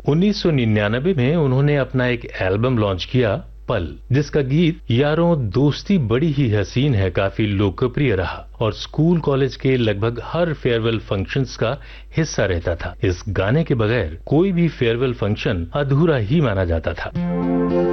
1999 में उन्होंने अपना एक एल्बम लॉन्च किया, पल, जिसका गीत यारों दोस्ती बड़ी ही हसीन है काफी लोकप्रिय रहा और स्कूल कॉलेज के लगभग हर फेयरवेल फंक्शंस का हिस्सा रहता था। इस गाने के बगैर कोई भी फेयरवेल फंक्शन अधूरा ही माना जाता था।